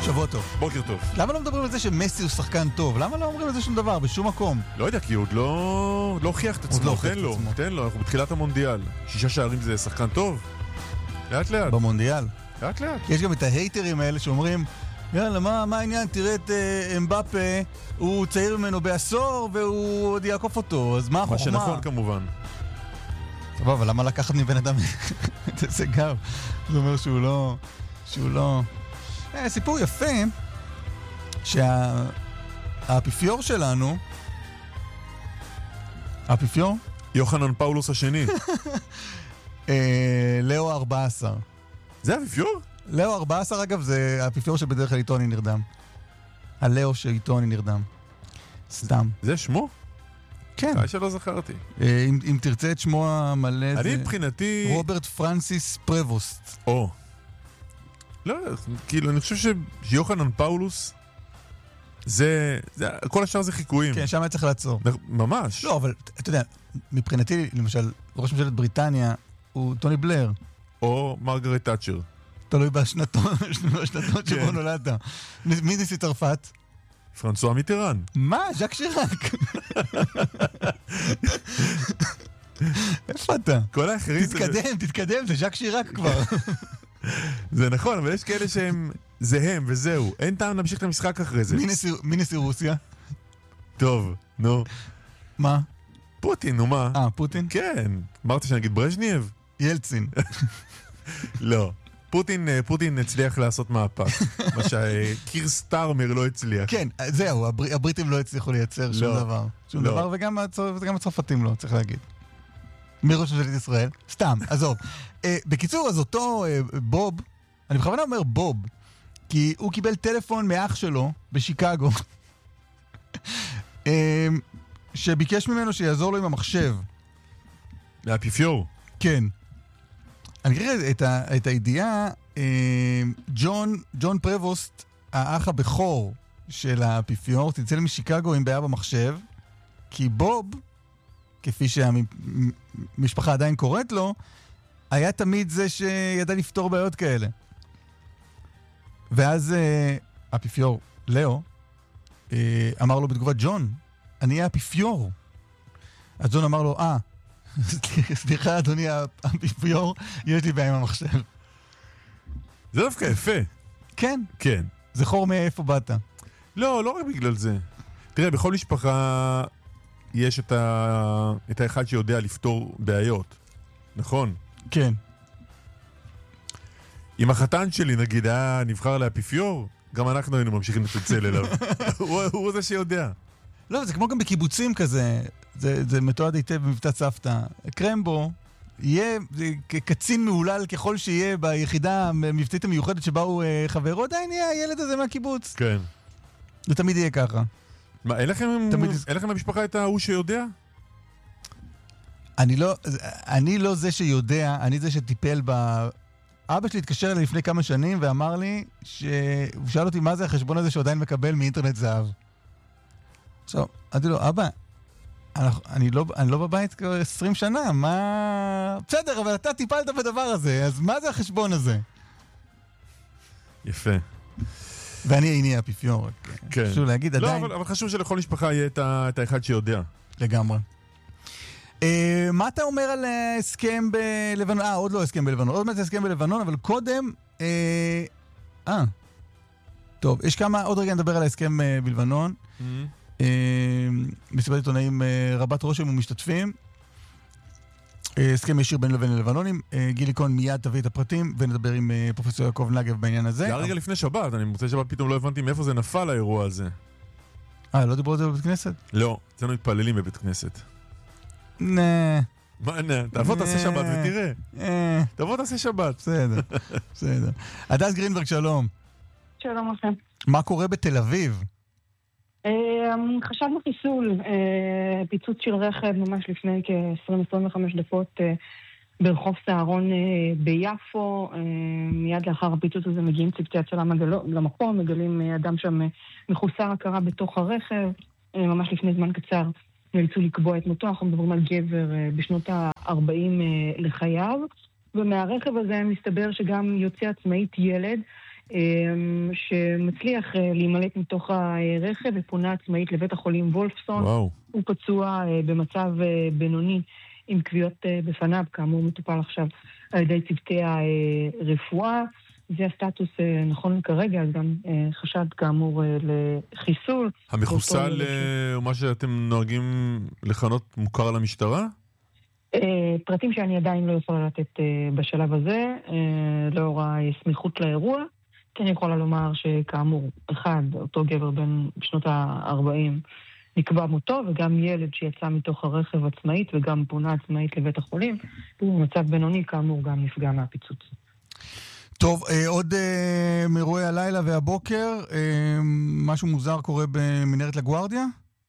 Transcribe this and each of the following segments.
שבוע טוב. בוקר טוב. למה לא מדברים על זה שמסי הוא שחקן טוב? למה לא אומרים על זה שום דבר, בשום מקום? לא יודע, כי הוא עוד לא הוכיח את עצמו. תן לו, אנחנו בתחילת המונדיאל. 6 שערים זה שחקן טוב? לאט לאט. במונדיאל. לאט לאט. יש גם את ההייטרים האלה שאומרים, יאללה, מה העניין? תראה את אמבפה, הוא צעיר ממנו בעשור והוא עוד יעקוף אותו, אז מה החוכמה? מה שנכון כמובן. טוב, אבל למה לקחת מבן אדם את זה גב? זה אומר שהוא לא... סיפור יפה שהאפיפיור שלנו, האפיפיור? יוחנן פאולוס השני. לאו 14. זה האפיפיור? לאו 14, אגב, זה האפיפיור שבדרך כלל איתו אני נרדם. הלאו שאיתו אני נרדם. סתם. זה שמו? כן. שלא זכרתי. אם תרצה את שמו המלא, אני מבחינתי... רוברט פרנסיס פרבוסט. או. לא, כאילו, אני חושב שיוחנן פאולוס כל השאר זה חיקויים. כן, שם היה צריך לעצור. ממש. לא, אבל אתה יודע, מבחינתי, למשל, ראש ממשלת בריטניה הוא טוני בלר. או מרגרט תאצ'ר. תלוי בשנתון שבו נולדת. מי נשיא צרפת? פרנסואה מיטרן. מה? ז'אק שיראק. איפה אתה? כל האחרים... תתקדם, זה ז'אק שיראק כבר. זה נכון, אבל יש כאלה שהם... זה הם וזהו. אין טעם להמשיך את המשחק אחרי זה. מי נשיא רוסיה? טוב, נו. מה? פוטין, נו מה? פוטין? כן. אמרת שנגיד ברז'נייב? ילצין. לא. פוטין הצליח לעשות מהפך. מה שקיר סטארמר לא הצליח. כן, זהו, הבריטים לא הצליחו לייצר שום דבר. שום דבר, וגם הצרפתים לא, צריך להגיד. מראש ממשלת ישראל. סתם, עזוב. בקיצור, אז אותו בוב, אני בכוונה אומר בוב, כי הוא קיבל טלפון מאח שלו בשיקגו, שביקש ממנו שיעזור לו עם המחשב. האפיפיור. כן. אני אקריא את הידיעה, ג'ון פרבוסט, האח הבכור של האפיפיור, צלצל משיקגו עם בעיה במחשב, כי בוב, כפי שהמשפחה עדיין קוראת לו, היה תמיד זה שידע לפתור בעיות כאלה. ואז האפיפיור, לאו, אמר לו בתגובה, ג'ון, אני האפיפיור. אז ג'ון אמר לו, סליחה אדוני האפיפיור, יש לי בעיה עם המחשב. זה דווקא יפה. כן. כן. זכור מאיפה באת. לא רק בגלל זה. תראה, בכל משפחה יש את האחד שיודע לפתור בעיות. נכון? כן. אם החתן שלי נגיד היה נבחר לאפיפיור, גם אנחנו היינו ממשיכים לצלצל אליו. הוא זה שיודע. לא, זה כמו גם בקיבוצים כזה. זה מתועד היטב במבטא סבתא. קרמבו יהיה קצין מעולל ככל שיהיה ביחידה המבצעית המיוחדת שבה הוא חברו, עדיין יהיה הילד הזה מהקיבוץ. כן. זה תמיד יהיה ככה. מה, אין לכם במשפחה את ההוא שיודע? אני לא זה שיודע, אני זה שטיפל אבא שלי התקשר אליי לפני כמה שנים ואמר לי שהוא שאל אותי מה זה החשבון הזה שעדיין מקבל מאינטרנט זהב. עכשיו, אמרתי לו, אבא, אני לא בבית 20 שנה, מה... בסדר, אבל אתה טיפלת בדבר הזה, אז מה זה החשבון הזה? יפה. ואני איני האפיפיור. כן. חשוב להגיד, לא, עדיין... אבל חשוב שלכל משפחה יהיה את האחד שיודע. לגמרי. מה אתה אומר על הסכם בלבנון? עוד לא הסכם בלבנון, עוד מעט הסכם בלבנון, אבל קודם... טוב, יש עוד רגע נדבר על ההסכם בלבנון. מסיבת עיתונאים רבת רושם ומשתתפים. הסכם ישיר בין ללבנונים. גילי קון מיד תביא את הפרטים ונדבר עם פרופסור יעקב נגב בעניין הזה. זה הרגע לפני שבת, אני מוצא שבת פתאום לא הבנתי מאיפה זה נפל האירוע הזה. לא דיברו על זה בבית כנסת? לא, אצלנו מתפללים בבית כנסת. מה תבוא תעשה שבת ותראה. תבוא תעשה שבת. בסדר. הדס גרינברג, שלום. שלום לכם. מה קורה בתל אביב? חשדנו חיסול, פיצוץ של רכב ממש לפני כ-20-25 דקות ברחוב סהרון ביפו. מיד לאחר הפיצוץ הזה מגיעים צוותי הצלה למקום, מגלים אדם שם מחוסר הכרה בתוך הרכב. ממש לפני זמן קצר נאלצו לקבוע את מותו. אנחנו מדברים על גבר בשנות ה-40 לחייו, ומהרכב הזה מסתבר שגם יוצא עצמאית ילד. שמצליח להימלט מתוך הרכב ופונה עצמאית לבית החולים וולפסון. וואו. הוא פצוע במצב בינוני עם כוויות בפניו, כאמור מטופל עכשיו על ידי צוותי הרפואה. זה הסטטוס נכון כרגע, אז גם חשד כאמור לחיסול. המחוסל הוא מה שאתם נוהגים לכנות מוכר למשטרה? פרטים שאני עדיין לא יכולה לתת בשלב הזה, לאור הסמיכות לאירוע. כן יכולה לומר שכאמור, אותו גבר בן שנות ה-40 נקבע מותו, וגם ילד שיצא מתוך הרכב עצמאית וגם פונה עצמאית לבית החולים, הוא מצב בינוני, כאמור גם נפגע מהפיצוץ. טוב, עוד מאירועי הלילה והבוקר, משהו מוזר קורה במנהרת לגוארדיה?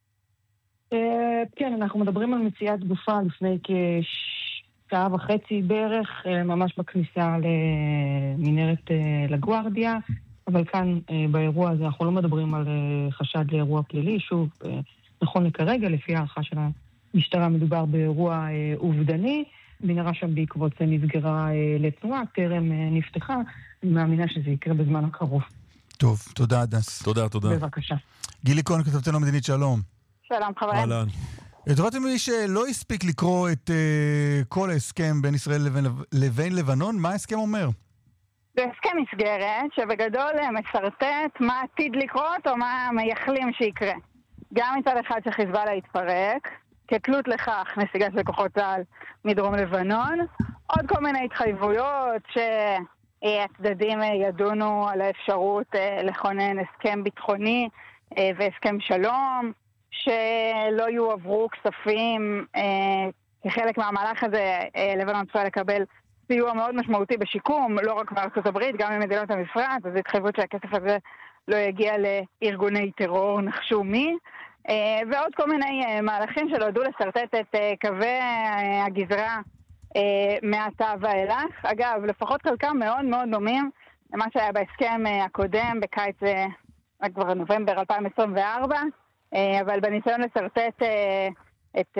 כן, אנחנו מדברים על מציאת גופה לפני כשעה וחצי בערך, ממש בכניסה למנהרת לגוארדיה, אבל כאן באירוע הזה אנחנו לא מדברים על חשד לאירוע פלילי, שוב, נכון לכרגע, לפי הערכה של המשטרה מדובר באירוע אובדני, מנהרה שם בעקבות זה נסגרה לתנועה, טרם נפתחה, אני מאמינה שזה יקרה בזמן הקרוב. טוב, תודה הדס. תודה. בבקשה. גילי כהן, כתבתנו המדינית, שלום. שלום חברים. לטובת מי שלא הספיק לקרוא את כל ההסכם בין ישראל לבין לבנון, מה ההסכם אומר? זה הסכם מסגרת שבגדול מסרטט מה עתיד לקרות או מה מייחלים שיקרה. גם מצד אחד שחיזבאללה יתפרק, כתלות לכך נסיגה של כוחות צה"ל מדרום לבנון, עוד כל מיני התחייבויות שהצדדים ידונו על האפשרות לכונן הסכם ביטחוני והסכם שלום, שלא יועברו כספים כחלק מהמהלך הזה. לבנון צריכה לקבל סיוע מאוד משמעותי בשיקום, לא רק בארצות הברית, גם ממדינות המפרץ, אז התחייבות שהכסף הזה לא יגיע לארגוני טרור, נחשו מי, ועוד כל מיני מהלכים שנועדו לסרטט את קווי הגזרה מעתה ואילך. אגב, לפחות חלקם מאוד מאוד דומים למה שהיה בהסכם הקודם בקיץ, כבר נובמבר 2024, אבל בניסיון לסרטט את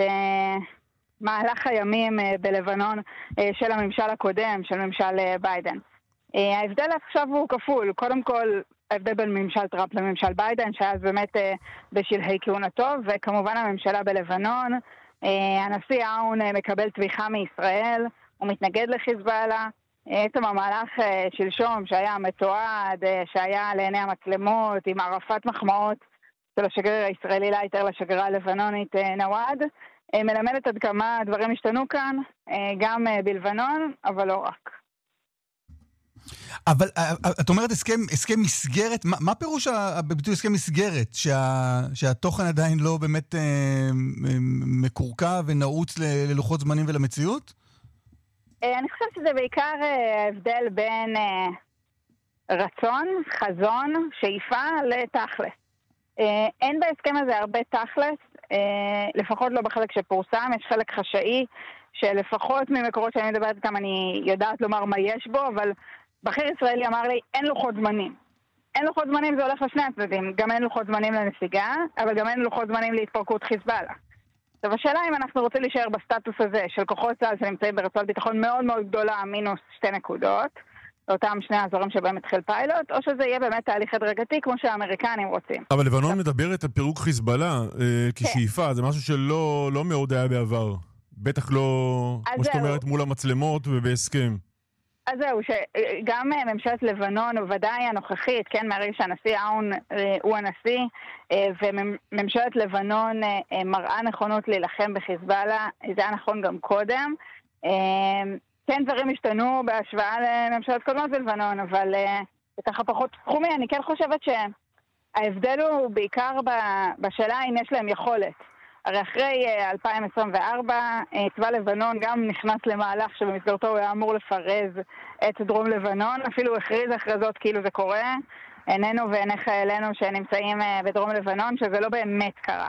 מהלך הימים בלבנון של הממשל הקודם, של ממשל ביידן. ההבדל עכשיו הוא כפול. קודם כל, ההבדל בין ממשל טראמפ לממשל ביידן, שהיה באמת בשלהי כהונתו, וכמובן הממשלה בלבנון. הנשיא אאון מקבל תמיכה מישראל, הוא מתנגד לחיזבאללה. עצם המהלך שלשום שהיה מתועד, שהיה לעיני המצלמות, עם ערפת מחמאות של השגריר הישראלי לייטר לשגרירה הלבנונית נוואד, מלמדת עד כמה דברים השתנו כאן, גם בלבנון, אבל לא רק. אבל את אומרת הסכם מסגרת, מה פירוש בביטוי הסכם מסגרת? שהתוכן עדיין לא באמת מקורקע ונעוץ ללוחות זמנים ולמציאות? אני חושבת שזה בעיקר הבדל בין רצון, חזון, שאיפה לתכלס. אין בהסכם הזה הרבה תכלס, לפחות לא בחלק שפורסם, יש חלק חשאי, שלפחות ממקורות שאני מדברת איתם אני יודעת לומר מה יש בו, אבל בכיר ישראלי אמר לי, אין לוחות זמנים. אין לוחות זמנים, זה הולך לשני הצדדים. גם אין לוחות זמנים לנסיגה, אבל גם אין לוחות זמנים להתפרקות חיזבאללה. עכשיו, השאלה אם אנחנו רוצים להישאר בסטטוס הזה של כוחות צה"ל שנמצאים ברצועת ביטחון מאוד מאוד גדולה, מינוס 2 נקודות, לאותם שני האזורים שבהם התחיל פיילוט, או שזה יהיה באמת תהליך הדרגתי כמו שהאמריקנים רוצים. אבל לבנון מדברת על פירוק חיזבאללה כשאיפה, זה משהו שלא מאוד היה בעבר. בטח לא, כמו שאת אומרת, מול המצלמות ובהסכם. אז זהו, שגם ממשלת לבנון, ודאי הנוכחית, כן, מהרגע שהנשיא אאון הוא הנשיא, וממשלת לבנון מראה נכונות להילחם בחיזבאללה, זה היה נכון גם קודם. כן, דברים השתנו בהשוואה לממשלת קודמות בלבנון, אבל זה ככה פחות תחומי. אני כן חושבת שההבדל הוא בעיקר בשאלה אם יש להם יכולת. הרי אחרי 2024, צבא לבנון גם נכנס למהלך שבמסגרתו הוא היה אמור לפרז את דרום לבנון, אפילו הכריז הכרזות כאילו זה קורה, עינינו ועיני חיילינו שנמצאים בדרום לבנון, שזה לא באמת קרה.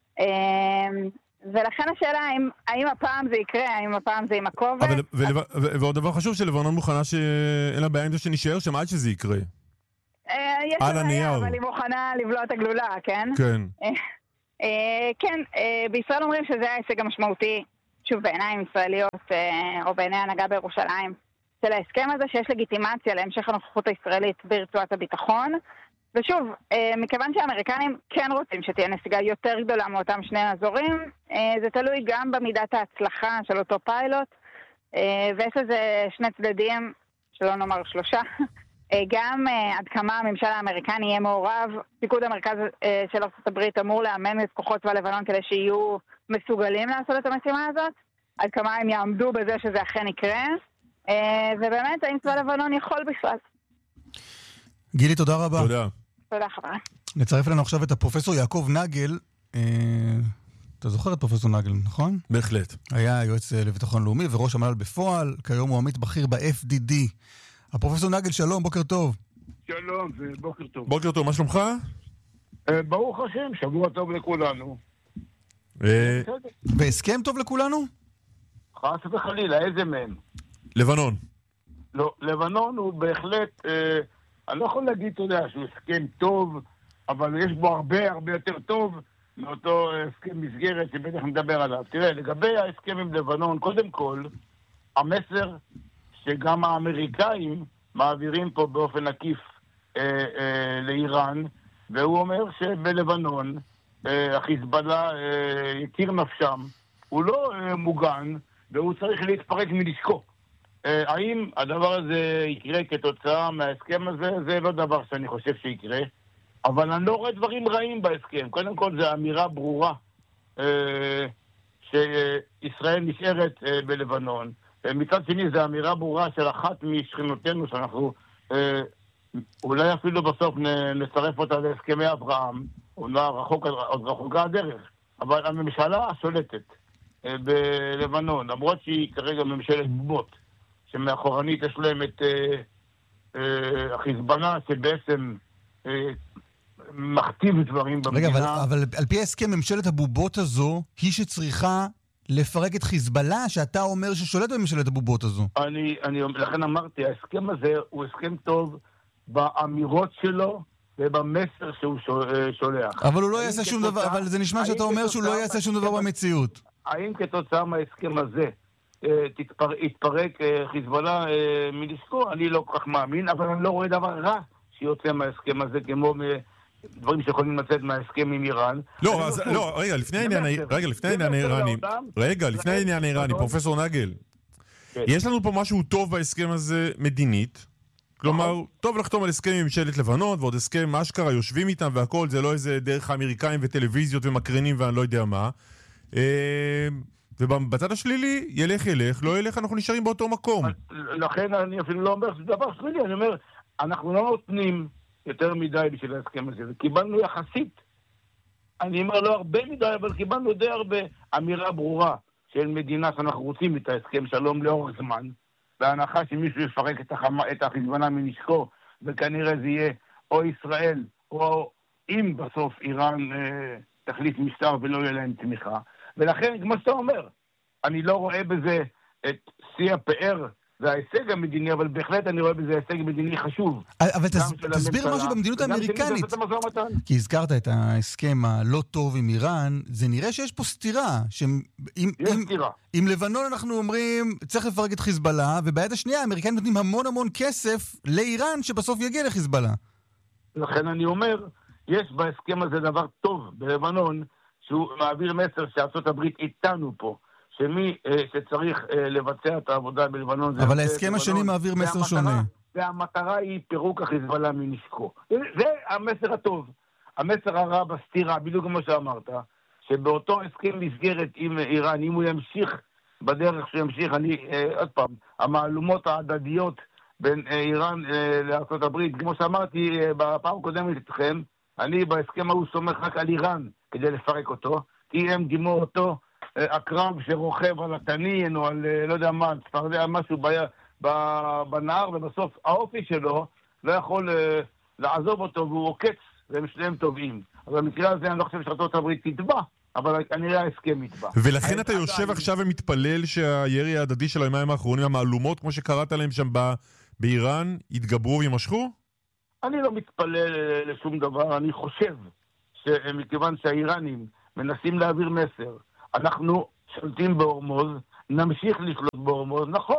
ולכן השאלה האם הפעם זה יקרה, האם הפעם זה עם הכובד. ועוד דבר חשוב שלבנון מוכנה שאין לה בעיה עם זה שנשאר שם עד שזה יקרה. יש לה בעיה, אבל היא מוכנה לבלוע את הגלולה, כן? כן. כן, בישראל אומרים שזה ההישג המשמעותי, שוב בעיניים ישראליות או בעיני הנהגה בירושלים, של ההסכם הזה שיש לגיטימציה להמשך הנוכחות הישראלית ברצועת הביטחון. ושוב, מכיוון שהאמריקנים כן רוצים שתהיה נסיגה יותר גדולה מאותם שני האזורים, זה תלוי גם במידת ההצלחה של אותו פיילוט, ויש לזה שני צדדים, שלא נאמר שלושה, גם עד כמה הממשל האמריקני יהיה מעורב. פיקוד המרכז של ארצות הברית אמור לאמן את כוחות צבא לבנון כדי שיהיו מסוגלים לעשות את המשימה הזאת, עד כמה הם יעמדו בזה שזה אכן יקרה, ובאמת האם צבא לבנון יכול בכלל. גילי, תודה רבה. תודה. תודה חברה. נצרף לנו עכשיו את הפרופסור יעקב נגל. אתה זוכר את פרופסור נגל, נכון? בהחלט. היה יועץ לביטחון לאומי וראש המל"ל בפועל, כיום הוא עמית בכיר ב-FDD. הפרופסור נגל, שלום, בוקר טוב. שלום, בוקר טוב. בוקר טוב, מה שלומך? ברוך השם, שבוע טוב לכולנו. והסכם טוב לכולנו? חס וחלילה, איזה מהם? לבנון. לא, לבנון הוא בהחלט, אני לא יכול להגיד, אתה יודע, שהוא הסכם טוב, אבל יש בו הרבה הרבה יותר טוב מאותו הסכם מסגרת שבטח נדבר עליו. תראה, לגבי ההסכם עם לבנון, קודם כל, המסר שגם האמריקאים מעבירים פה באופן עקיף לאיראן, והוא אומר שבלבנון החיזבאללה יכיר נפשם, הוא לא מוגן, והוא צריך להתפרק מנשקו. האם הדבר הזה יקרה כתוצאה מההסכם הזה? זה לא דבר שאני חושב שיקרה, אבל אני לא רואה דברים רעים בהסכם. קודם כל, זו אמירה ברורה שישראל נשארת בלבנון. מצד שני, זו אמירה ברורה של אחת משכנותינו, שאנחנו אולי אפילו בסוף נצרף אותה להסכמי אברהם, עוד רחוקה הדרך, אבל הממשלה שולטת בלבנון, למרות שהיא כרגע ממשלת בובות, שמאחורנית יש להם את החיזבאללה שבעצם מכתיב דברים במדינה. רגע, אבל על פי ההסכם, ממשלת הבובות הזו היא שצריכה לפרק את חיזבאללה, שאתה אומר ששולט בממשלת הבובות הזו. לכן אמרתי, ההסכם הזה הוא הסכם טוב באמירות שלו ובמסר שהוא שולח. אבל הוא לא יעשה שום דבר, אבל זה נשמע שאתה אומר שהוא לא יעשה שום דבר במציאות. האם כתוצאה מההסכם הזה יתפרק חיזבאללה מנשקו? אני לא כל כך מאמין, אבל אני לא רואה דבר רע שיוצא מההסכם הזה, כמו דברים שיכולים לצאת מההסכם עם איראן. רגע, לפני העניין האיראני, פרופסור נגל, יש לנו פה משהו טוב בהסכם הזה מדינית, כלומר, טוב לחתום על הסכם עם ממשלת לבנון, ועוד הסכם אשכרה יושבים איתם והכל, זה לא איזה דרך האמריקאים וטלוויזיות ומקרנים ואני לא יודע מה. ובצד השלילי, ילך, לא ילך, אנחנו נשארים באותו מקום. לכן אני אפילו לא אומר שזה דבר שלילי, אני אומר, אנחנו לא נותנים יותר מדי בשביל ההסכם הזה, וקיבלנו יחסית, אני אומר לא הרבה מדי, אבל קיבלנו די הרבה אמירה ברורה של מדינה שאנחנו רוצים את ההסכם שלום לאורך זמן, בהנחה שמישהו יפרק את החיזבאללה מנשקו, וכנראה זה יהיה או ישראל, או אם בסוף איראן תחליף משטר ולא יהיה להם תמיכה. ולכן, כמו שאתה אומר, אני לא רואה בזה את שיא הפאר וההישג המדיני, אבל בהחלט אני רואה בזה הישג מדיני חשוב. אבל תסביר משהו במדינות האמריקנית. כי הזכרת את ההסכם הלא טוב עם איראן, זה נראה שיש פה סתירה. יש סתירה. עם לבנון אנחנו אומרים, צריך לפרק את חיזבאללה, וביד השנייה האמריקאים נותנים המון כסף לאיראן שבסוף יגיע לחיזבאללה. לכן אני אומר, יש בהסכם הזה דבר טוב בלבנון, שהוא מעביר מסר שארצות הברית איתנו פה. שמי שצריך לבצע את העבודה בלבנון... אבל ההסכם השני מעביר מסר שונה. והמטרה היא פירוק החיזבאללה מנשקו. זה המסר הטוב. המסר הרע בסתירה, בדיוק כמו שאמרת, שבאותו הסכם מסגרת עם איראן, אם הוא ימשיך בדרך שהוא ימשיך, עוד פעם, המעלומות ההדדיות בין איראן לארצות הברית, כמו שאמרתי בפעם הקודמת איתכם, אני בהסכם ההוא סומך רק על איראן כדי לפרק אותו, כי הם דימו אותו הקרב שרוכב על התנין או על, לא יודע מה, צפרדע, משהו בנהר, ובסוף האופי שלו לא יכול לעזוב אותו והוא עוקץ, והם שניהם טובים. אבל במקרה הזה אני לא חושב שארצות הברית תתבע, אבל כנראה ההסכם יתבע. ולכן אתה יושב עכשיו ומתפלל שהירי ההדדי של הימים האחרונים, המעלומות, כמו שקראת להם שם באיראן, יתגברו וימשכו? אני לא מתפלל לשום דבר, אני חושב שמכיוון שהאיראנים מנסים להעביר מסר, אנחנו שולטים בהורמוז, נמשיך לשלוט בהורמוז. נכון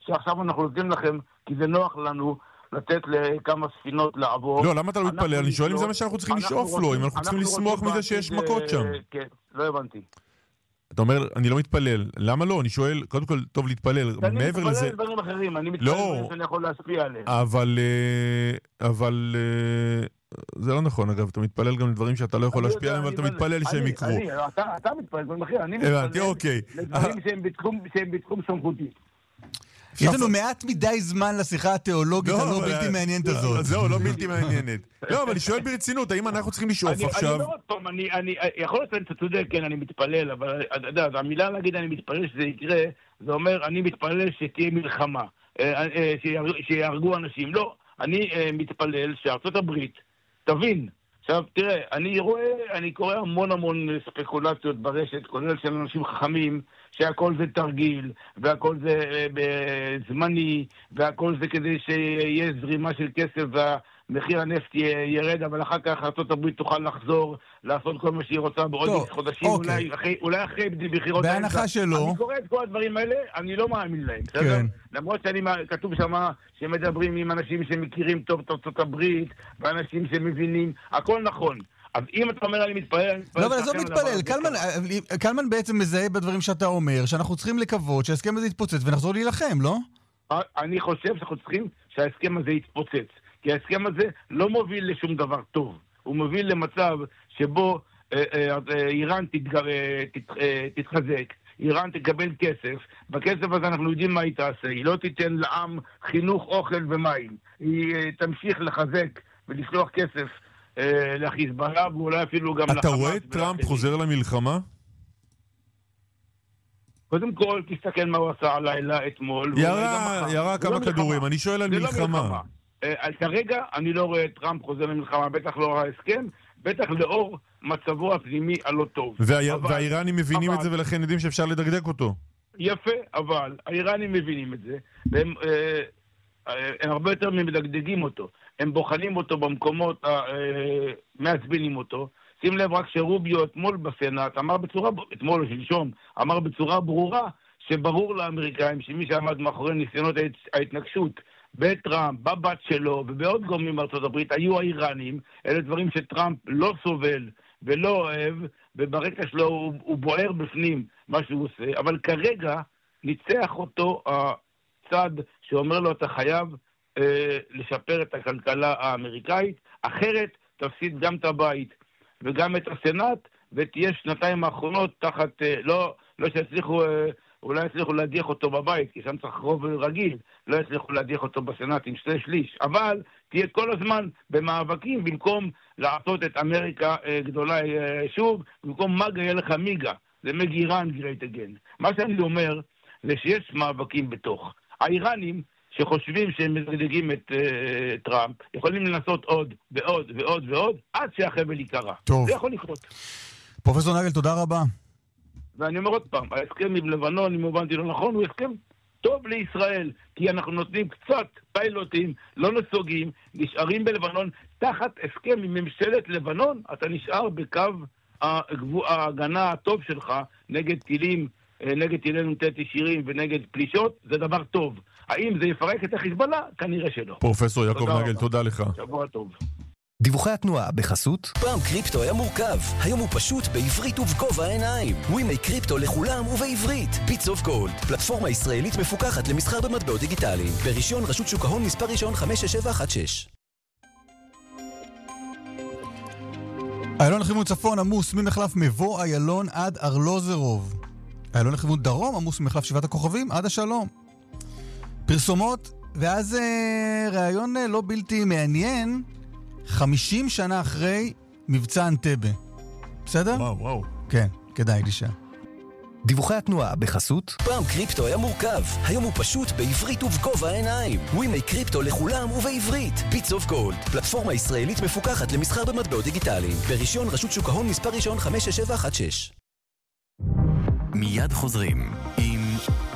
שעכשיו אנחנו נותנים לכם, כי זה נוח לנו לתת לכמה ספינות לעבור. לא, למה אתה לא מתפלל? אני שואל אם זה מה שאנחנו צריכים לשאוף לו, אם אנחנו צריכים לשמוח מזה שיש מכות שם. כן, לא הבנתי. אתה אומר, אני לא מתפלל. למה לא? אני שואל, קודם כל, טוב להתפלל. מעבר לזה... אני מתפלל דברים אחרים, אני מתפלל דברים שאני יכול להשפיע עליהם. אבל... זה לא נכון, אגב. אתה מתפלל גם לדברים שאתה לא יכול להשפיע עליהם, אבל אתה מתפלל שהם יקרו. אתה מתפלל דברים אחרים, אני מתפלל לדברים שהם בתחום סמכותי. יש לנו מעט מדי זמן לשיחה התיאולוגית הלא בלתי מעניינת הזאת. זהו, לא בלתי מעניינת. לא, אבל אני שואל ברצינות, האם אנחנו צריכים לשאוף עכשיו? אני לא עוד פעם, יכול להיות שאתה צודק, כן, אני מתפלל, אבל אתה יודע, המילה להגיד אני מתפלל שזה יקרה, זה אומר, אני מתפלל שתהיה מלחמה, שיהרגו אנשים. לא, אני מתפלל שארצות הברית תבין. עכשיו, תראה, אני קורא המון ספקולציות ברשת, כולל של אנשים חכמים, שהכל זה תרגיל, והכל זה זמני, והכל זה כדי שיהיה זרימה של כסף, והמחיר הנפט ירד, אבל אחר כך ארצות הברית תוכל לחזור, לעשות כל מה שהיא רוצה בעוד חודשים, אולי אחרי בחירות. בהנחה שלא. אני קורא את כל הדברים האלה, אני לא מאמין להם. כן. למרות כתוב שם שמדברים עם אנשים שמכירים טוב את ארצות הברית, ואנשים שמבינים, הכל נכון. אז אם אתה אומר אני מתפלל... לא, אבל עזוב מתפלל. קלמן בעצם מזהה בדברים שאתה אומר, שאנחנו צריכים לקוות שההסכם הזה יתפוצץ ונחזור להילחם, לא? אני חושב שאנחנו צריכים שההסכם הזה יתפוצץ. כי ההסכם הזה לא מוביל לשום דבר טוב. הוא מוביל למצב שבו איראן תתחזק, איראן תקבל כסף. בכסף הזה אנחנו יודעים מה היא תעשה. היא לא תיתן לעם חינוך, אוכל ומים. היא תמשיך לחזק ולשלוח כסף לחיזבאללה, ואולי אפילו גם לחמאס. אתה רואה את טראמפ חוזר למלחמה? קודם כל, תסתכל מה הוא עשה הלילה אתמול. ירה כמה כדורים, אני שואל על מלחמה. כרגע אני לא רואה את טראמפ חוזר למלחמה, בטח לאור ההסכם, בטח לאור מצבו הפנימי הלא טוב. והאיראנים מבינים את זה ולכן יודעים שאפשר לדגדג אותו. יפה, אבל האיראנים מבינים את זה, והם הרבה יותר מדגדגים אותו. הם בוחנים אותו במקומות, מעצבנים אותו. שים לב רק שרוביו אתמול בסנאט, אתמול או שלשום, אמר בצורה ברורה, שברור לאמריקאים שמי שעמד מאחורי ניסיונות ההתנגשות בטראמפ, בבת שלו ובעוד גורמים בארצות הברית היו האיראנים. אלה דברים שטראמפ לא סובל ולא אוהב, וברקע שלו הוא בוער בפנים מה שהוא עושה, אבל כרגע ניצח אותו הצד שאומר לו אתה חייב לשפר את הכלכלה האמריקאית, אחרת תפסיד גם את הבית וגם את הסנאט, ותהיה שנתיים האחרונות תחת, לא שיצליחו, אולי יצליחו להדיח אותו בבית, כי שם צריך רוב רגיל, לא יצליחו להדיח אותו בסנאט עם 2/3, אבל תהיה כל הזמן במאבקים, במקום לעשות את אמריקה גדולה שוב, במקום מגה יהיה לך מיגה, זה מגירן גרייט אגן. מה שאני אומר, זה שיש מאבקים בתוך. האיראנים, שחושבים שהם מדגדגים את טראמפ, יכולים לנסות עוד ועוד ועוד ועוד, עד שהחבל יקרה. טוב. זה יכול לקרות. פרופסור נגל, תודה רבה. ואני אומר עוד פעם, ההסכם עם לבנון, אם הבנתי לא נכון, הוא הסכם טוב לישראל, כי אנחנו נותנים קצת פיילוטים, לא נסוגים, נשארים בלבנון, תחת הסכם עם ממשלת לבנון, אתה נשאר בקו ההגנה הטוב שלך נגד טילים, נגד טילי נ"ט ישירים ונגד פלישות, זה דבר טוב. האם זה יפרק את החיזבאללה? כנראה שלא. פרופסור יעקב נגל, תודה לך. שבוע טוב. דיווחי התנועה בחסות. פעם קריפטו היה מורכב, היום הוא פשוט בעברית ובגובה העיניים. ווימי קריפטו לכולם ובעברית. ביטס אוף גולד, פלטפורמה ישראלית מפוקחת למסחר במטבעות דיגיטליים. ברישיון רשות שוק ההון מספר ראשון 56716. איילון לכיוון צפון עמוס ממחלף מבוא איילון עד ארלוזרוב. איילון לכיוון דרום עמוס ממחלף שבעת הכוכבים עד השלום. פרסומות, ואז רעיון לא בלתי מעניין, 50 שנה אחרי מבצע אנטבה. בסדר? וואו. כן, כדאי לשאול. דיווחי התנועה בחסות. פעם קריפטו היה מורכב, היום הוא פשוט בעברית ובגובה העיניים. ווימי קריפטו לכולם ובעברית. ביטס אוף גולד, פלטפורמה ישראלית מפוקחת למסחר במטבעות דיגיטליים. ברישיון רשות שוק ההון מספר ראשון 56716. מיד חוזרים עם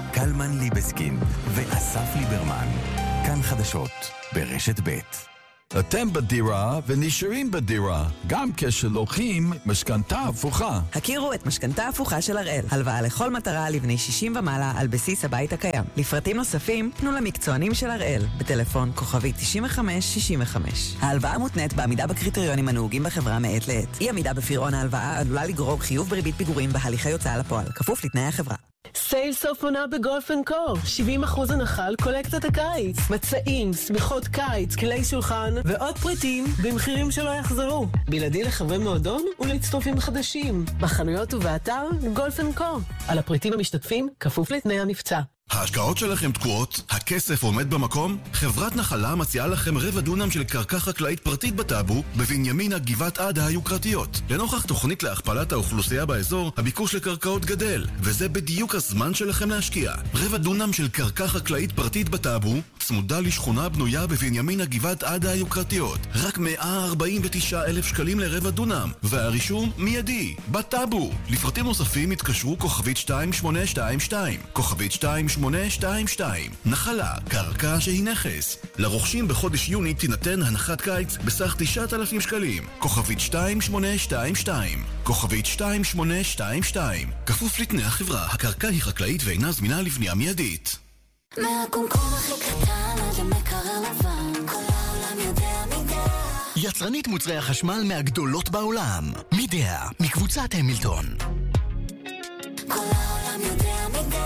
קלמן ליבסקין ואסף ליברמן. כאן חדשות ברשת ב'. אתם בדירה ונשארים בדירה, גם כשלוקחים משכנתה הפוכה. הכירו את משכנתה הפוכה של הראל. הלוואה לכל מטרה לבני 60 ומעלה על בסיס הבית הקיים. לפרטים נוספים, פנו למקצוענים של הראל. בטלפון כוכבי 9565. ההלוואה מותנית בעמידה בקריטריונים הנהוגים בחברה מעת לעת. אי עמידה בפירעון ההלוואה עלולה לגרור חיוב בריבית פיגורים בהליכי הוצאה לפועל, כפוף לתנאי החברה. סייל סוף עונה בגולף אנד קו. 70% הנחה על קולקציית הקיץ. מצעים, סמיכות קיץ, כלי שולחן ועוד פריטים במחירים שלא יחזרו. בלעדי לחברי מועדון ולהצטרפים חדשים. בחנויות ובאתר גולף אנד קו. על הפריטים המשתתפים כפוף לתנאי המבצע. ההשקעות שלכם תקועות? הכסף עומד במקום? חברת נחלה מציעה לכם רבע דונם של קרקע חקלאית פרטית בטאבו, בבנימינה גבעת עדה היוקרתיות. לנוכח תוכנית להכפלת האוכלוסייה באזור, הביקוש לקרקעות גדל, וזה בדיוק הזמן שלכם להשקיע. רבע דונם של קרקע חקלאית פרטית בטאבו, צמודה לשכונה בנויה בבנימינה גבעת עדה היוקרתיות. רק 149,000 שקלים לרבע דונם, והרישום מיידי, בטאבו. לפרטים נוספים התקשרו כוכבית 2822, כוכבית 2822. נחלה, קרקע שהיא נכס. לרוכשים בחודש יוני תינתן הנחת קיץ בסך 9,000 שקלים. כוכבית 2822. כוכבית 2822. כפוף לתנאי החברה, הקרקע היא חקלאית ואינה זמינה לבנייה מיידית. מהקומקום הכי קטן עד המקרר לבן, כל העולם יודע מידע. יצרנית מוצרי החשמל מהגדולות בעולם. מידע, מקבוצת המילטון. כל העולם יודע מידע.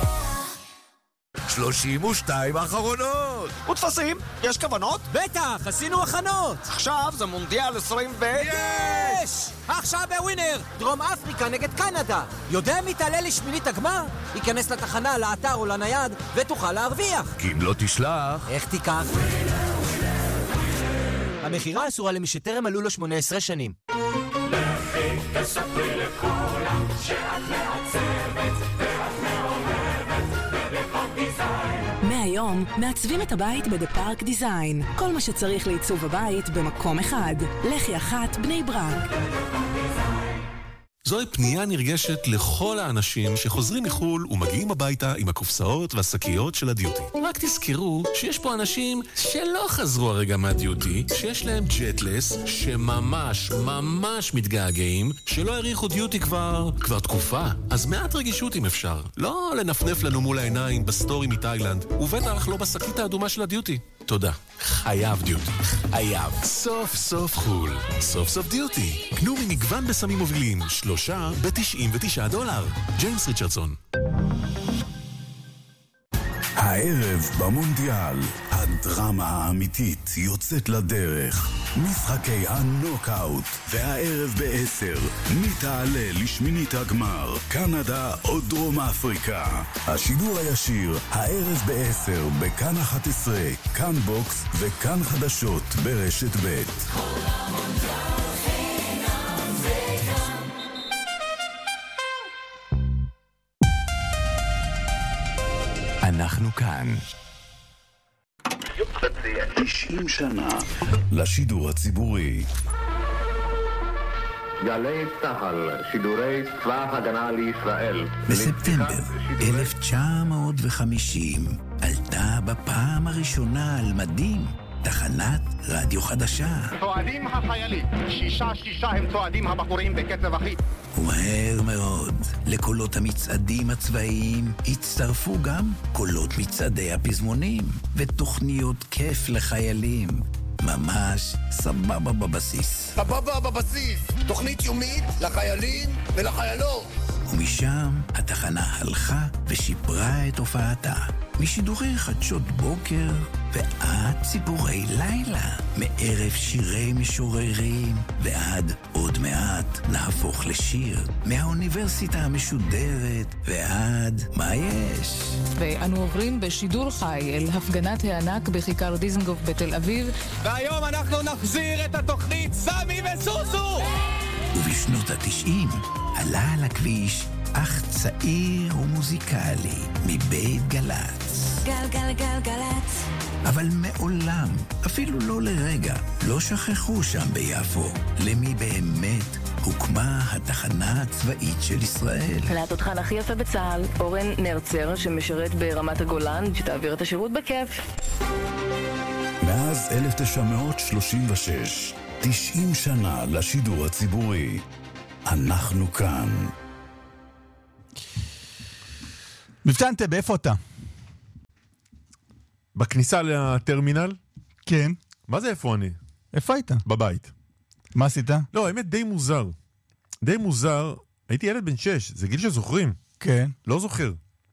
32 האחרונות. ותפסים? יש כוונות? בטח, עשינו הכנות. עכשיו זה מונדיאל 20 יש! עכשיו בווינר, דרום אפריקה נגד קנדה. יודע מי תעלה לשמינית הגמר? ייכנס לתחנה, לאתר או לנייד ותוכל להרוויח. כי אם לא תשלח... איך תיקח? המחירה אסורה למי שטרם מלאו לו 18 שנים. לכי תספרי לכולם שאת מעצבת ואת מאוהבת בדפארק דיזיין. מהיום מעצבים את הבית בדפארק דיזיין. כל מה שצריך לעיצוב הבית במקום אחד. לחי אחת בני ברק. זוהי פנייה נרגשת לכל האנשים שחוזרים מחול ומגיעים הביתה עם הקופסאות והשקיות של הדיוטי. רק תזכרו שיש פה אנשים שלא חזרו הרגע מהדיוטי, שיש להם ג'טלס, שממש ממש מתגעגעים, שלא העריכו דיוטי כבר תקופה. אז מעט רגישות אם אפשר. לא לנפנף לנו מול העיניים בסטורי מתאילנד, ובטח לא בשקית האדומה של הדיוטי. תודה. חייב דיוטי. חייב. סוף סוף חול. סוף סוף דיוטי. קנו ממגוון בסמים מובילים. 3 ב$99. ג'יימס ריצ'רדסון. הערב במונדיאל, הדרמה האמיתית יוצאת לדרך. משחקי הנוקאוט, והערב ב-10, מי תעלה לשמינית הגמר, קנדה או דרום אפריקה. השידור הישיר, הערב ב-10, בכאן 11, כאן בוקס וכאן חדשות ברשת ב'. אנחנו כאן. 90 שנה לשידור הציבורי. גלי צהל, שידורי צבא הגנה לישראל. בספטמבר 1950 עלתה בפעם הראשונה על מדים תחנת רדיו חדשה. צועדים החיילים, 6 הם צועדים הבחורים בקצב אחיד. ומהר מאוד, לקולות המצעדים הצבאיים הצטרפו גם קולות מצעדי הפזמונים ותוכניות כיף לחיילים. ממש סבבה בבסיס. סבבה בבסיס, תוכנית יומית לחיילים ולחיילות. ומשם התחנה הלכה ושיפרה את הופעתה. משידורי חדשות בוקר ועד ציפורי לילה. מערב שירי משוררים ועד עוד מעט נהפוך לשיר. מהאוניברסיטה המשודרת ועד מה יש. ואנו עוברים בשידור חי אל הפגנת הענק בכיכר דיזנגוף בתל אביב. והיום אנחנו נחזיר את התוכנית סמי וסוסו! ובשנות ה-90 עלה על הכביש אך צעיר ומוזיקלי מבית גלץ. גלגלגלגלץ. אבל מעולם, אפילו לא לרגע, לא שכחו שם ביפו למי באמת הוקמה התחנה הצבאית של ישראל. התותחן הכי יפה בצה"ל, אורן נרצר, שמשרת ברמת הגולן, שתעביר את השירות בכיף. מאז 1936, 90 שנה לשידור הציבורי. אנחנו כאן. מבצע אנטבה, איפה אתה? בכניסה לטרמינל? כן. מה זה איפה אני? איפה היית? בבית. מה עשית? לא, האמת די מוזר. די מוזר. הייתי ילד בן 6, זה גיל שזוכרים. כן. לא זוכר.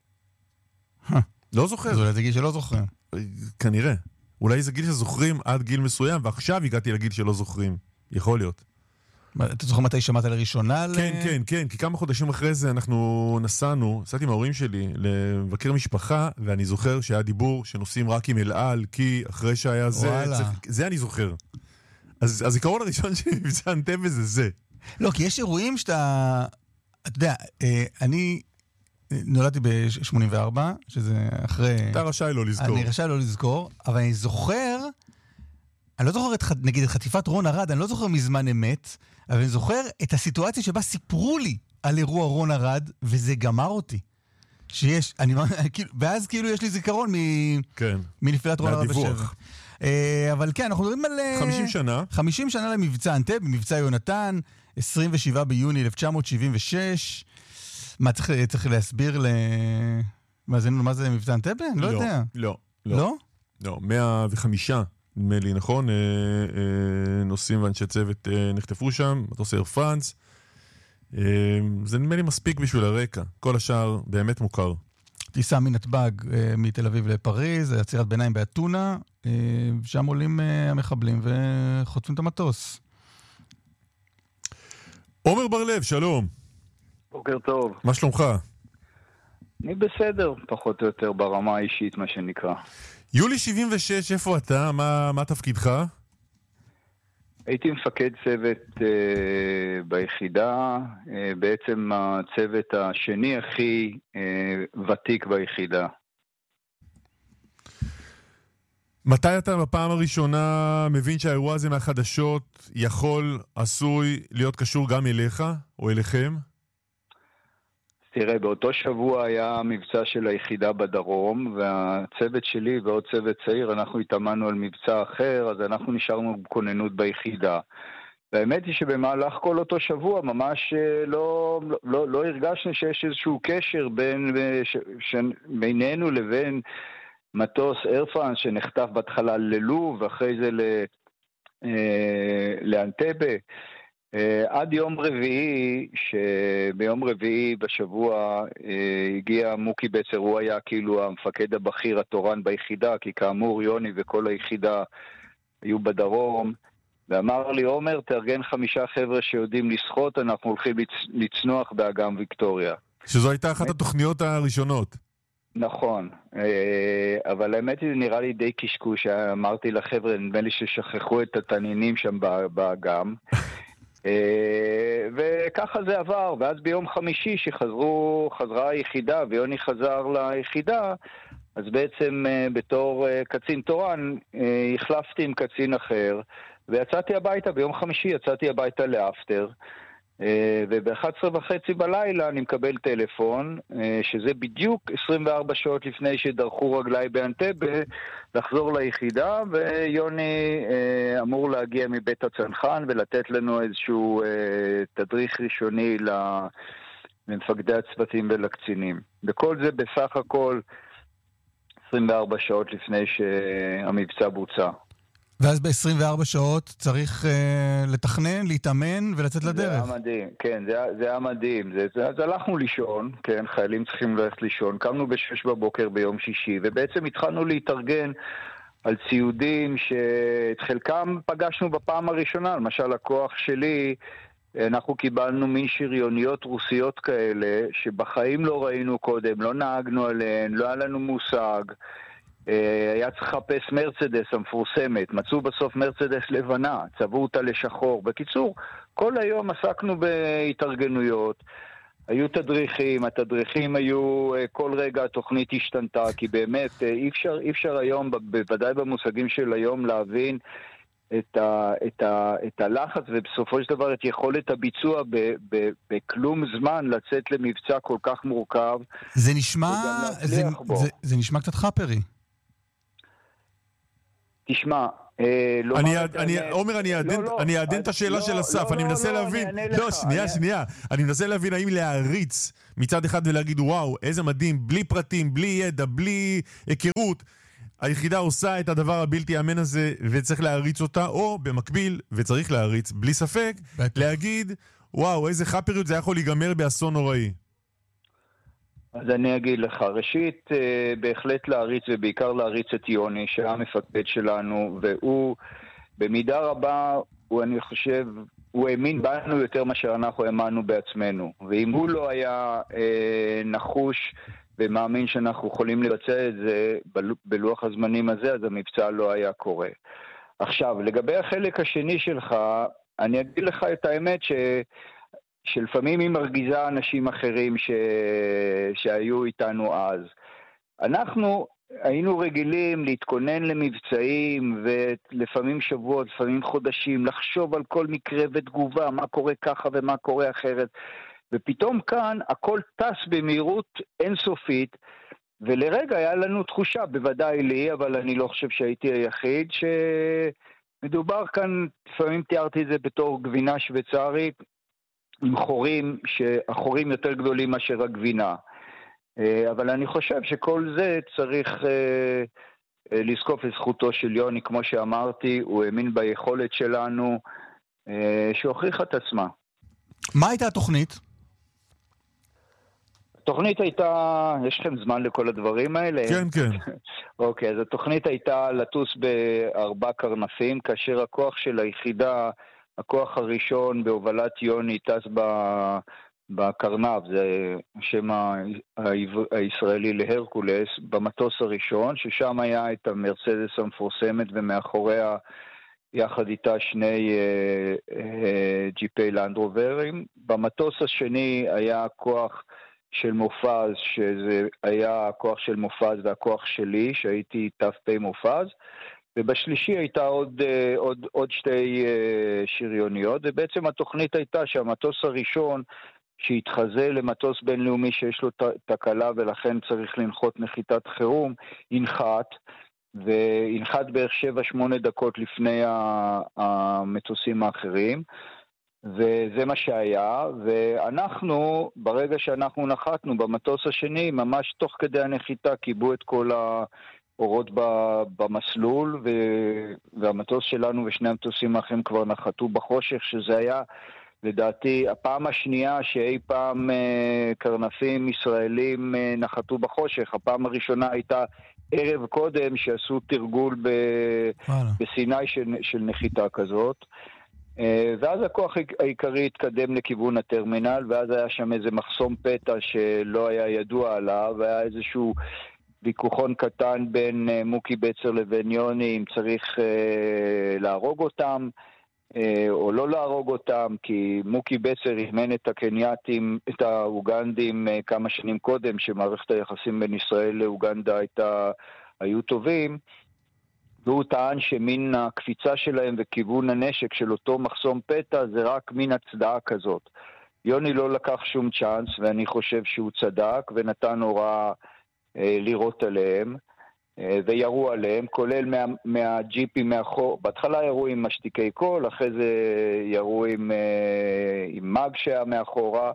לא זוכר. אז אולי זה גיל שלא זוכרים. כנראה. אולי זה גיל שזוכרים עד גיל מסוים, ועכשיו הגעתי לגיל שלא זוכרים. יכול להיות. אתה זוכר מתי שמעת לראשונה? כן, כי כמה חודשים אחרי זה אנחנו נסעתי עם ההורים שלי לבקר משפחה, ואני זוכר שהיה דיבור שנוסעים רק עם אל-על, כי אחרי שהיה זה אני זוכר. אז הזיכרון הראשון שלי מבצע אנטבה זה. לא, כי יש אירועים שאתה... אתה יודע, אני נולדתי ב-84, שזה אחרי... אתה רשאי לא לזכור. אני רשאי לא לזכור, אבל אני זוכר... אני לא זוכר נגיד את חטיפת רון ארד, אני לא זוכר מזמן אמת, אבל אני זוכר את הסיטואציה שבה סיפרו לי על אירוע רון ארד, וזה גמר אותי. שיש, ואז כאילו יש לי זיכרון מנפילת רון ארד בשבע. אבל כן, אנחנו מדברים על... 50 שנה. 50 שנה למבצע אנטבה, במבצע יונתן, 27 ביוני 1976. מה, צריך להסביר מה זה מבצע אנטבה? אני לא יודע. לא. לא? לא, 105, נדמה לי, נכון? נוסעים ואנשי צוות נחטפו שם, מטוס אייר פרנס. זה נדמה לי מספיק בשביל הרקע. כל השאר באמת מוכר. טיסה מנתב"ג מתל אביב לפריז, עצירת ביניים באתונה, שם עולים המחבלים וחוטפים את המטוס. עומר בר-לב, שלום. בוקר טוב. מה שלומך? אני בסדר, פחות או יותר ברמה האישית, מה שנקרא. יולי 76, איפה אתה? מה תפקידך? הייתי מפקד צוות ביחידה, בעצם הצוות השני הכי ותיק ביחידה. מתי אתה בפעם הראשונה מבין שהאירוע הזה מהחדשות עשוי להיות קשור גם אליך או אליכם? תראה, באותו שבוע היה מבצע של היחידה בדרום, והצוות שלי ועוד צוות צעיר, אנחנו התאמנו על מבצע אחר, אז אנחנו נשארנו בכוננות ביחידה. והאמת היא שבמהלך כל אותו שבוע ממש לא הרגשנו שיש איזשהו קשר בינינו לבין מטוס אייר פרנס שנחטף בהתחלה ללוב, ואחרי זה לאנטבה. עד יום רביעי, שביום רביעי בשבוע הגיע מוקי בצר, הוא היה כאילו המפקד הבכיר התורן ביחידה, כי כאמור יוני וכל היחידה היו בדרום, ואמר לי, עומר, תארגן 5 חבר'ה שיודעים לשחות, אנחנו הולכים לצנוח באגם ויקטוריה. שזו הייתה אחת התוכניות הראשונות. נכון, אבל האמת היא, זה נראה לי די קשקוש, אמרתי לחבר'ה, נדמה לי ששכחו את התנינים שם באגם, וככה זה עבר, ואז ביום חמישי שחזרה היחידה ויוני חזר ליחידה, אז בעצם בתור קצין תורן החלפתי עם קצין אחר, ויצאתי הביתה, ביום חמישי יצאתי הביתה לאפטר, וב-11:30 בלילה אני מקבל טלפון, שזה בדיוק 24 שעות לפני שדרכו רגליי באנטבה, לחזור ליחידה, ויוני אמור להגיע מבית הצנחן ולתת לנו איזשהו תדריך ראשוני למפקדי הצוותים ולקצינים. וכל זה בסך הכל 24 שעות לפני שהמבצע בוצע. ואז ב-24 שעות צריך לתכנן, להתאמן ולצאת לדרך. זה היה מדהים, כן, זה היה מדהים. אז הלכנו לישון, כן, חיילים צריכים ללכת לישון. קמנו ב-6 בבוקר ביום שישי, ובעצם התחלנו להתארגן על ציודים שאת חלקם פגשנו בפעם הראשונה. למשל, הכוח שלי, אנחנו קיבלנו מין שריוניות רוסיות כאלה, שבחיים לא ראינו קודם, לא נהגנו עליהן, לא היה לנו מושג. היה צריך לחפש מרצדס המפורסמת, מצאו בסוף מרצדס לבנה, צבעו אותה לשחור. בקיצור, כל היום עסקנו בהתארגנויות, היו תדריכים, התדריכים היו, כל רגע התוכנית השתנתה, כי באמת אי אפשר היום, בוודאי במושגים של היום, להבין את הלחץ ובסופו של דבר את יכולת הביצוע בכלום זמן לצאת למבצע כל כך מורכב. זה נשמע קצת חפרי. תשמע, עומר, אני אעדן את השאלה של אסף, אני מנסה להבין, שנייה, אני מנסה להבין האם להריץ מצד אחד ולהגיד וואו, איזה מדהים, בלי פרטים, בלי ידע, בלי היכרות, היחידה עושה את הדבר הבלתי יאמן הזה וצריך להריץ אותה, או במקביל, וצריך להריץ, בלי ספק, להגיד וואו, איזה חפריות, זה יכול להיגמר באסון נוראי. אז אני אגיד לך, ראשית, בהחלט להריץ, ובעיקר להריץ את יוני, שהיה מפקד שלנו, והוא במידה רבה, אני חושב, הוא האמין בנו יותר מאשר אנחנו האמנו בעצמנו. ואם הוא לא היה נחוש ומאמין שאנחנו יכולים לבצע את זה בלוח הזמנים הזה, אז המבצע לא היה קורה. עכשיו, לגבי החלק השני שלך, אני אגיד לך את האמת שלפעמים היא מרגיזה אנשים אחרים שהיו איתנו אז. אנחנו היינו רגילים להתכונן למבצעים, ולפעמים שבועות, לפעמים חודשים, לחשוב על כל מקרה ותגובה, מה קורה ככה ומה קורה אחרת. ופתאום כאן הכל טס במהירות אינסופית, ולרגע היה לנו תחושה, בוודאי לי, אבל אני לא חושב שהייתי היחיד, שמדובר כאן, לפעמים תיארתי את זה בתור גבינה שוויצרית, עם חורים, שהחורים יותר גדולים מאשר הגבינה. אבל אני חושב שכל זה צריך לזקוף לזכותו של יוני, כמו שאמרתי, הוא האמין ביכולת שלנו, שהוכיחה את עצמה. מה הייתה התוכנית? התוכנית הייתה, יש לכם זמן לכל הדברים האלה? כן, כן. אוקיי, אז התוכנית הייתה לטוס ב4 קרנפים, כאשר הכוח של היחידה, הכוח הראשון בהובלת יוני טס בקרנף, זה השם הישראלי להרקולס, במטוס הראשון, ששם היה את המרצדס המפורסמת, ומאחוריה יחד איתה 2 ג'יפי לנדרוברים. במטוס השני היה כוח של מופז, שזה היה הכוח של מופז והכוח שלי, שהייתי ת"פ מופז, ובשלישי הייתה עוד 2 שריוניות, ובעצם התוכנית הייתה שהמטוס הראשון שהתחזה למטוס בינלאומי שיש לו תקלה ולכן צריך לנחות נחיתת חירום, ינחת בערך 7-8 דקות לפני המטוסים האחרים, וזה מה שהיה, ואנחנו, ברגע שאנחנו נחתנו במטוס השני, ממש תוך כדי הנחיתה קיבו את כל האורות במסלול, והמטוס שלנו ושני המטוסים האחרים כבר נחתו בחושך, שזה היה לדעתי הפעם השנייה שאי פעם קרנפים ישראלים נחתו בחושך. הפעם הראשונה הייתה ערב קודם שעשו תרגול בסיני של נחיתה כזאת. ואז הכוח העיקרי התקדם לכיוון הטרמינל, ואז היה שם איזה מחסום פתע שלא היה ידוע עליו, והיה איזשהו ויכוחון קטן בין מוקי בצר לבין יוני, אם צריך להרוג אותם או לא להרוג אותם, כי מוקי בצר הזמן את הקנייתים, את האוגנדים כמה שנים קודם, שמערכת היחסים בין ישראל לאוגנדה היו טובים, והוא טען שמין הקפיצה שלהם וכיוון הנשק של אותו מחסום פתע זה רק מין הצדעה כזאת. יוני לא לקח שום צ'אנס, ואני חושב שהוא צדק, ונתן הוראה לירות עליהם, וירו עליהם, כולל מהג'יפים מאחור. בהתחלה ירו עם משתיקי קול, אחרי זה ירו עם מג שהיה מאחורה,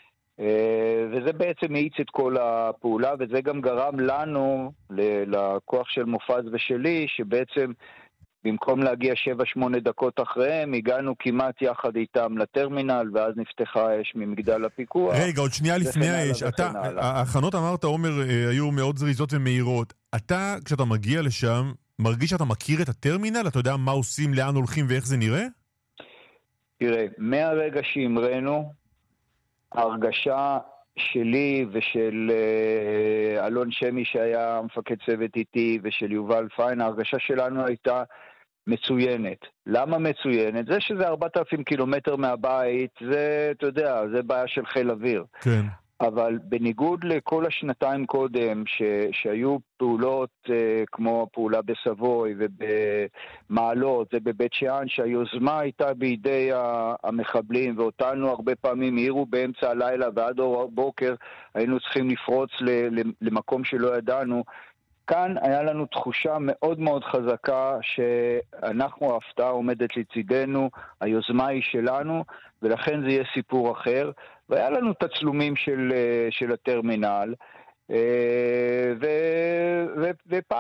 וזה בעצם העיץ את כל הפעולה, וזה גם גרם לנו, לכוח של מופז ושלי, שבעצם במקום להגיע 7-8 דקות אחריהם, הגענו כמעט יחד איתם לטרמינל, ואז נפתחה האש ממגדל הפיקוח. רגע, עוד שנייה לפני האש. ההכנות, אמרת, עומר, היו מאוד זריזות ומהירות. אתה, כשאתה מגיע לשם, מרגיש שאתה מכיר את הטרמינל? אתה יודע מה עושים, לאן הולכים ואיך זה נראה? תראה, מהרגע שהמרנו, ההרגשה שלי ושל אלון שמי שהיה מפקד צוות איתי ושל יובל פיין, ההרגשה שלנו הייתה מצוינת. למה מצוינת? זה שזה 4,000 קילומטר מהבית, זה, אתה יודע, זה בעיה של חיל אוויר. כן. אבל בניגוד לכל השנתיים קודם שהיו פעולות כמו הפעולה בסבוי ובמעלות ובבית שאן, שהיוזמה הייתה בידי המחבלים, ואותנו הרבה פעמים העירו באמצע הלילה ועד אור בוקר היינו צריכים לפרוץ למקום שלא ידענו. כאן היה לנו תחושה מאוד מאוד חזקה שאנחנו, ההפתעה עומדת לצידנו, היוזמה היא שלנו, ולכן זה יהיה סיפור אחר. והיה לנו תצלומים של הטרמינל, ופעם